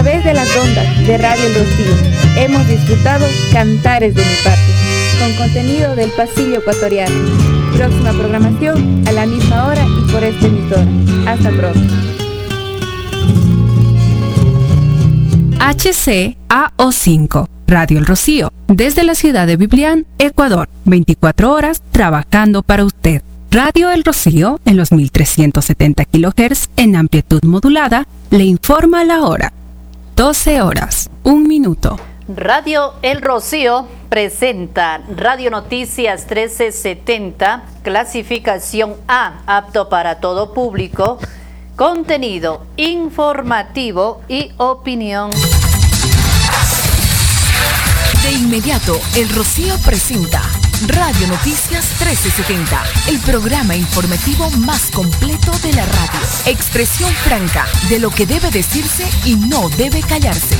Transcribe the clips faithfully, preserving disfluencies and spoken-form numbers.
través de las ondas de Radio El Rocío hemos disfrutado Cantares de mi Patria, con contenido del pasillo ecuatoriano. Próxima programación a la misma hora y por esta emisora. Hasta pronto. H C A O cinco, Radio El Rocío, desde la ciudad de Biblián, Ecuador, veinticuatro horas trabajando para usted. Radio El Rocío, en los mil trescientos setenta kilohertz en amplitud modulada, le informa la hora. doce horas, un minuto. Radio El Rocío presenta Radio Noticias trece setenta, clasificación A, apto para todo público, contenido informativo y opinión. De inmediato, El Rocío presenta Radio Noticias trece setenta, el programa informativo más completo de la radio. Expresión franca de lo que debe decirse y no debe callarse.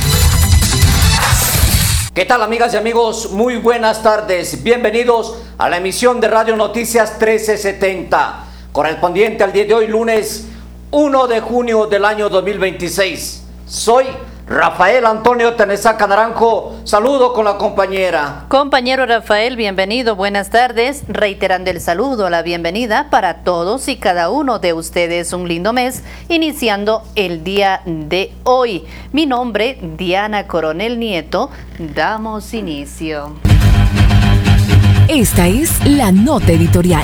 ¿Qué tal, amigas y amigos? Muy buenas tardes. Bienvenidos a la emisión de Radio Noticias trece setenta, correspondiente al día de hoy, lunes uno de junio del año dos mil veintiséis. Soy Rafael Antonio Tenesaca Naranjo, saludo con la compañera. Compañero Rafael, bienvenido, buenas tardes. Reiterando el saludo, la bienvenida para todos y cada uno de ustedes. Un lindo mes, iniciando el día de hoy. Mi nombre, Diana Coronel Nieto. Damos inicio. Esta es la nota editorial.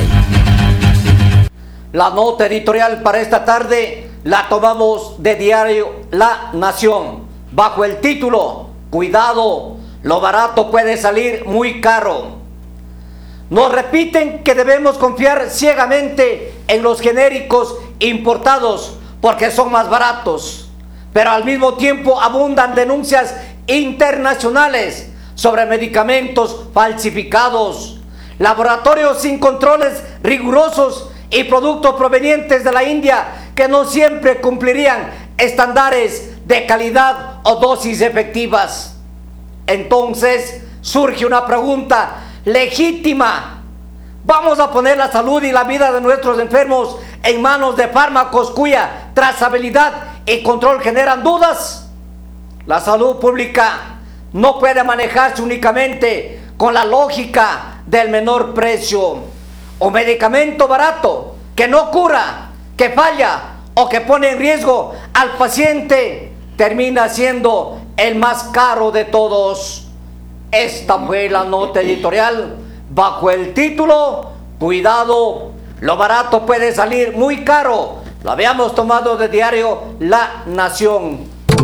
La nota editorial para esta tarde la tomamos de diario La Nación, bajo el título: Cuidado, lo barato puede salir muy caro. Nos repiten que debemos confiar ciegamente en los genéricos importados porque son más baratos, pero al mismo tiempo abundan denuncias internacionales sobre medicamentos falsificados, laboratorios sin controles rigurosos y productos provenientes de la India que no siempre cumplirían estándares de calidad o dosis efectivas. Entonces surge una pregunta legítima: ¿vamos a poner la salud y la vida de nuestros enfermos en manos de fármacos cuya trazabilidad y control generan dudas? La salud pública no puede manejarse únicamente con la lógica del menor precio. O medicamento barato que no cura, que falla o que pone en riesgo al paciente termina siendo el más caro de todos. Esta fue la nota editorial bajo el título: Cuidado, lo barato puede salir muy caro. Lo habíamos tomado de diario La Nación.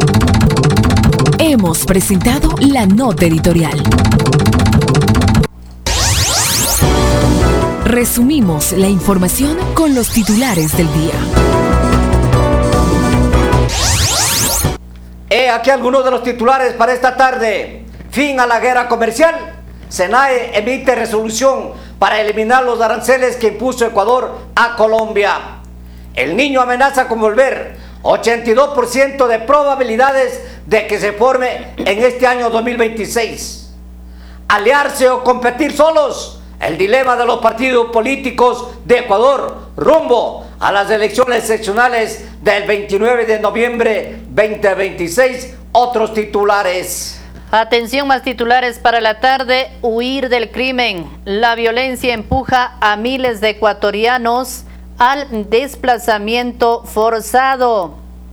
Hemos presentado la nota editorial. Resumimos la información con los titulares del día. He aquí algunos de los titulares para esta tarde. Fin a la guerra comercial. SENAE emite resolución para eliminar los aranceles que impuso Ecuador a Colombia. El Niño amenaza con volver. ochenta y dos por ciento de probabilidades de que se forme en este año dos mil veintiséis. Aliarse o competir solos. El dilema de los partidos políticos de Ecuador rumbo a las elecciones seccionales del veintinueve de noviembre veinte veintiséis. Otros titulares. Atención, más titulares para la tarde. Huir del crimen. La violencia empuja a miles de ecuatorianos al desplazamiento forzado.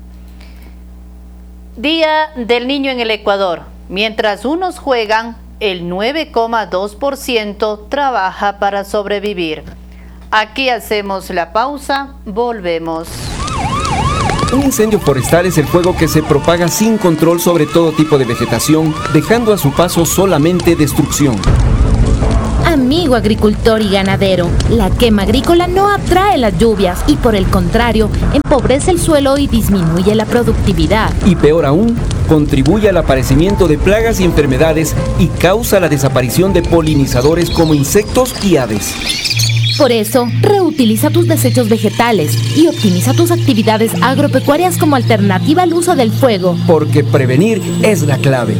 Día del Niño en el Ecuador. Mientras unos juegan, el nueve coma dos por ciento trabaja para sobrevivir. Aquí hacemos la pausa, volvemos. Un incendio forestal es el fuego que se propaga sin control sobre todo tipo de vegetación, dejando a su paso solamente destrucción. Amigo agricultor y ganadero, la quema agrícola no atrae las lluvias y por el contrario, empobrece el suelo y disminuye la productividad. Y peor aún, contribuye al aparecimiento de plagas y enfermedades y causa la desaparición de polinizadores como insectos y aves. Por eso, reutiliza tus desechos vegetales y optimiza tus actividades agropecuarias como alternativa al uso del fuego. Porque prevenir es la clave.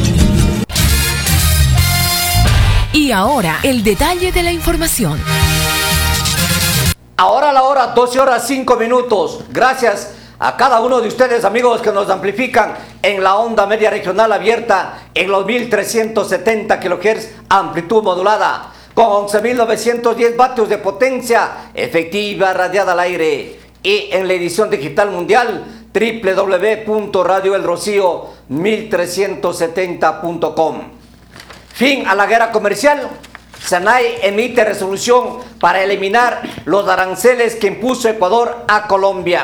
Y ahora, el detalle de la información. Ahora la hora, doce horas cinco minutos. Gracias a cada uno de ustedes, amigos, que nos amplifican en la onda media regional abierta en los mil trescientos setenta kilohertz, amplitud modulada, con once mil novecientos diez vatios de potencia efectiva radiada al aire. Y en la edición digital mundial, doble u doble u doble u punto radio el rocío mil trescientos setenta punto com. Fin a la guerra comercial. SENAI emite resolución para eliminar los aranceles que impuso Ecuador a Colombia.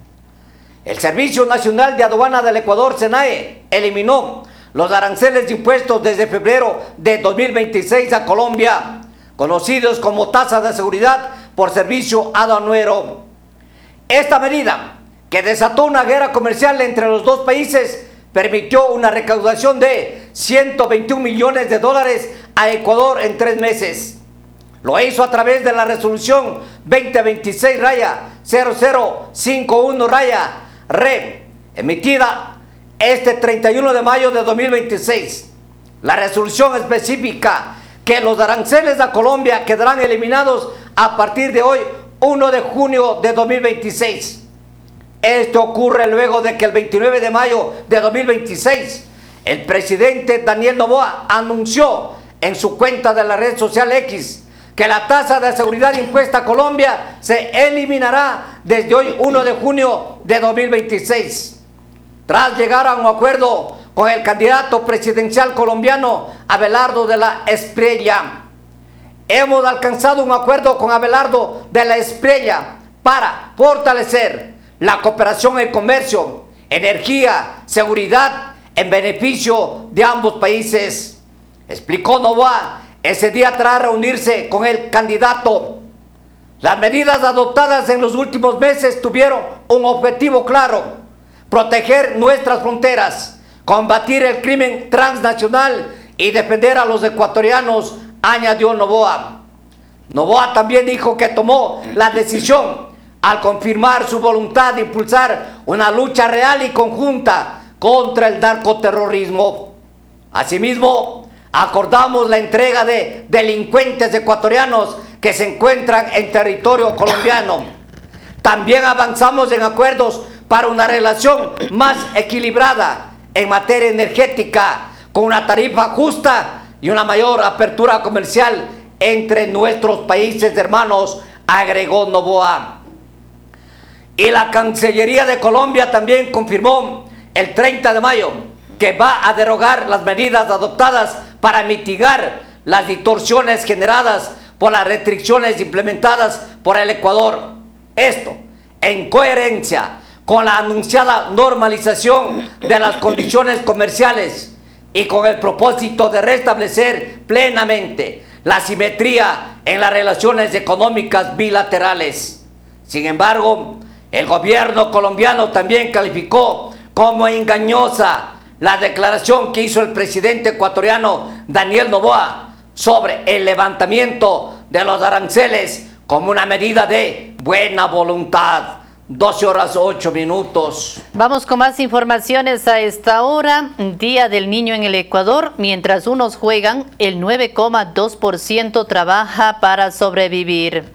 El Servicio Nacional de Aduana del Ecuador, SENAE, eliminó los aranceles impuestos desde febrero de dos mil veintiséis a Colombia, conocidos como tasa de seguridad por servicio aduanero. Esta medida, que desató una guerra comercial entre los dos países, permitió una recaudación de ciento veintiún millones de dólares a Ecuador en tres meses. Lo hizo a través de la resolución veinte veintiséis cero cero cincuenta y uno R E, emitida este treinta y uno de mayo de dos mil veintiséis. La resolución especifica que los aranceles a Colombia quedarán eliminados a partir de hoy, primero de junio de dos mil veintiséis. Esto ocurre luego de que el veintinueve de mayo de dos mil veintiséis, el presidente Daniel Noboa anunció en su cuenta de la red social X que la tasa de seguridad impuesta a Colombia se eliminará desde hoy, primero de junio de dos mil veintiséis. Tras llegar a un acuerdo con el candidato presidencial colombiano Abelardo de la Espriella, hemos alcanzado un acuerdo con Abelardo de la Espriella para fortalecer la cooperación en comercio, energía, seguridad en beneficio de ambos países, explicó Noboa ese día tras reunirse con el candidato. Las medidas adoptadas en los últimos meses tuvieron un objetivo claro: proteger nuestras fronteras, combatir el crimen transnacional y defender a los ecuatorianos, añadió Noboa. Noboa también dijo que tomó la decisión al confirmar su voluntad de impulsar una lucha real y conjunta contra el narcoterrorismo. Asimismo, acordamos la entrega de delincuentes ecuatorianos que se encuentran en territorio colombiano. También avanzamos en acuerdos para una relación más equilibrada en materia energética, con una tarifa justa y una mayor apertura comercial entre nuestros países hermanos, agregó Noboa. Y la Cancillería de Colombia también confirmó el treinta de mayo que va a derogar las medidas adoptadas para mitigar las distorsiones generadas por las restricciones implementadas por el Ecuador. Esto en coherencia con la anunciada normalización de las condiciones comerciales y con el propósito de restablecer plenamente la simetría en las relaciones económicas bilaterales. Sin embargo, el gobierno colombiano también calificó como engañosa la declaración que hizo el presidente ecuatoriano Daniel Noboa sobre el levantamiento de los aranceles como una medida de buena voluntad. doce horas ocho minutos. Vamos con más informaciones a esta hora. Día del Niño en el Ecuador. Mientras unos juegan, el nueve coma dos por ciento trabaja para sobrevivir.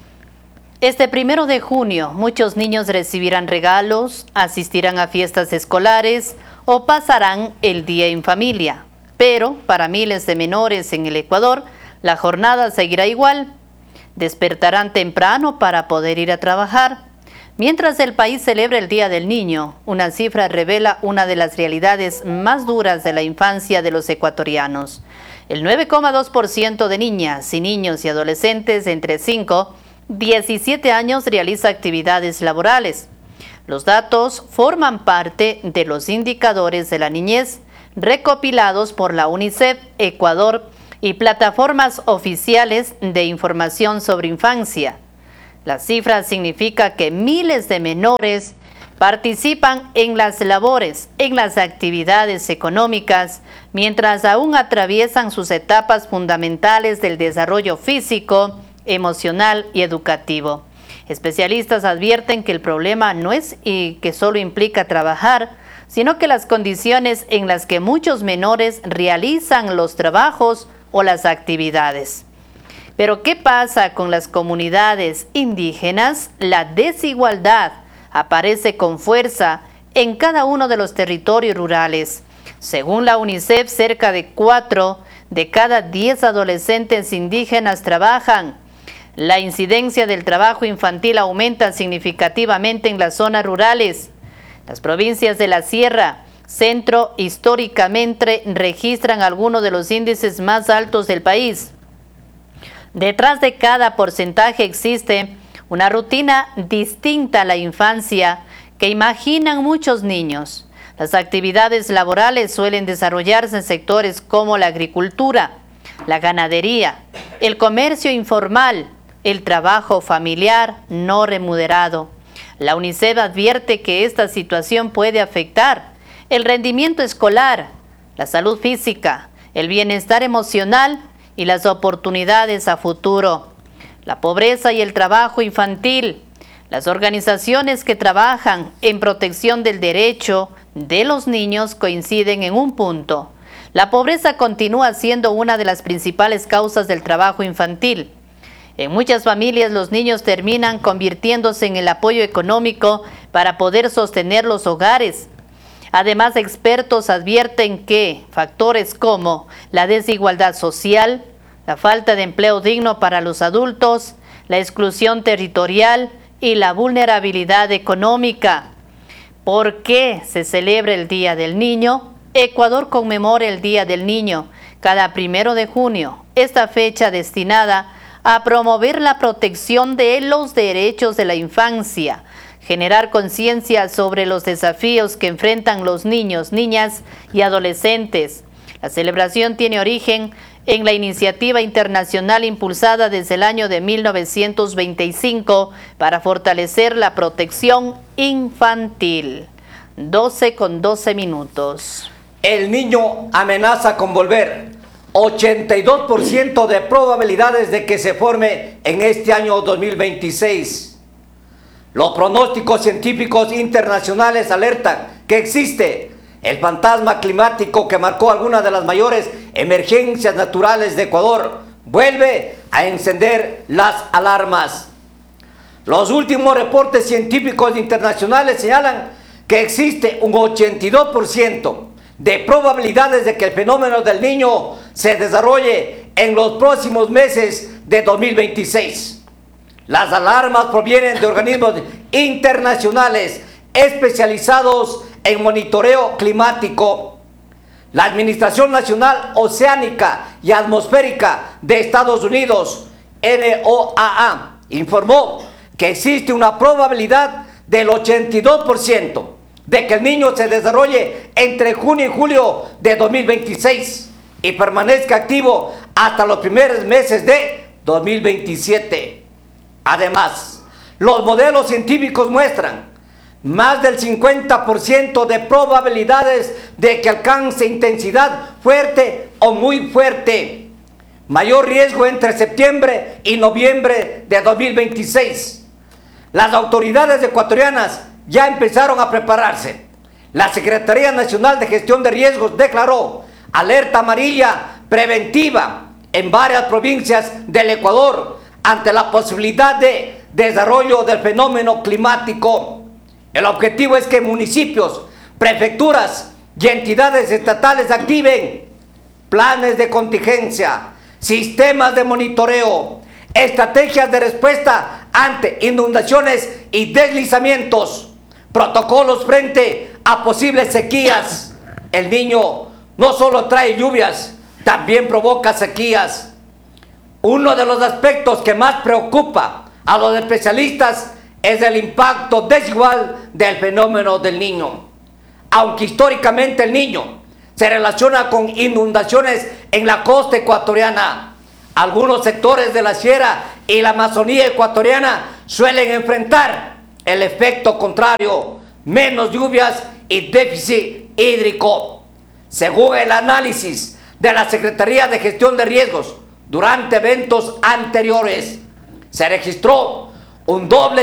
Este primero de junio, muchos niños recibirán regalos, asistirán a fiestas escolares o pasarán el día en familia. Pero para miles de menores en el Ecuador, la jornada seguirá igual. Despertarán temprano para poder ir a trabajar. Mientras el país celebra el Día del Niño, una cifra revela una de las realidades más duras de la infancia de los ecuatorianos. El nueve coma dos por ciento de niñas y niños y adolescentes entre cinco y diecisiete años realiza actividades laborales. Los datos forman parte de los indicadores de la niñez recopilados por la UNICEF Ecuador y plataformas oficiales de información sobre infancia. La cifra significa que miles de menores participan en las labores, en las actividades económicas, mientras aún atraviesan sus etapas fundamentales del desarrollo físico, emocional y educativo. Especialistas advierten que el problema no es y que solo implica trabajar, sino que las condiciones en las que muchos menores realizan los trabajos o las actividades. Pero ¿qué pasa con las comunidades indígenas? La desigualdad aparece con fuerza en cada uno de los territorios rurales. Según la UNICEF, cerca de cuatro de cada diez adolescentes indígenas trabajan. La incidencia del trabajo infantil aumenta significativamente en las zonas rurales. Las provincias de la Sierra Centro históricamente registran algunos de los índices más altos del país. Detrás de cada porcentaje existe una rutina distinta a la infancia que imaginan muchos niños. Las actividades laborales suelen desarrollarse en sectores como la agricultura, la ganadería, el comercio informal, el trabajo familiar no remunerado. La UNICEF advierte que esta situación puede afectar el rendimiento escolar, la salud física, el bienestar emocional y las oportunidades a futuro. La pobreza y el trabajo infantil. Las organizaciones que trabajan en protección del derecho de los niños coinciden en un punto. La pobreza continúa siendo una de las principales causas del trabajo infantil. En muchas familias los niños terminan convirtiéndose en el apoyo económico para poder sostener los hogares. Además, expertos advierten que factores como la desigualdad social, la falta de empleo digno para los adultos, la exclusión territorial y la vulnerabilidad económica. ¿Por qué se celebra el Día del Niño? Ecuador conmemora el Día del Niño cada primero de junio. Esta fecha destinada a promover la protección de los derechos de la infancia, generar conciencia sobre los desafíos que enfrentan los niños, niñas y adolescentes. La celebración tiene origen en la iniciativa internacional impulsada desde el año de mil novecientos veinticinco para fortalecer la protección infantil. doce con doce minutos. El niño amenaza con volver. ochenta y dos por ciento de probabilidades de que se forme en este año dos mil veintiséis. Los pronósticos científicos internacionales alertan que existe el fantasma climático que marcó algunas de las mayores emergencias naturales de Ecuador. Vuelve a encender las alarmas. Los últimos reportes científicos internacionales señalan que existe un ochenta y dos por ciento de probabilidades de que el fenómeno del niño se desarrolle en los próximos meses de dos mil veintiséis. Las alarmas provienen de organismos internacionales especializados en monitoreo climático. La Administración Nacional Oceánica y Atmosférica de Estados Unidos, N O A A, informó que existe una probabilidad del ochenta y dos por ciento de que el niño se desarrolle entre junio y julio de dos mil veintiséis y permanezca activo hasta los primeros meses de dos mil veintisiete. Además, los modelos científicos muestran más del cincuenta por ciento de probabilidades de que alcance intensidad fuerte o muy fuerte. Mayor riesgo entre septiembre y noviembre de dos mil veintiséis. Las autoridades ecuatorianas ya empezaron a prepararse. La Secretaría Nacional de Gestión de Riesgos declaró alerta amarilla preventiva en varias provincias del Ecuador ante la posibilidad de desarrollo del fenómeno climático. El objetivo es que municipios, prefecturas y entidades estatales activen planes de contingencia, sistemas de monitoreo, estrategias de respuesta ante inundaciones y deslizamientos, protocolos frente a posibles sequías. El niño no solo trae lluvias, también provoca sequías. Uno de los aspectos que más preocupa a los especialistas es el impacto desigual del fenómeno del niño. Aunque históricamente el niño se relaciona con inundaciones en la costa ecuatoriana, algunos sectores de la sierra y la Amazonía ecuatoriana suelen enfrentar el efecto contrario, menos lluvias y déficit hídrico. Según el análisis de la Secretaría de Gestión de Riesgos, durante eventos anteriores se registró un doble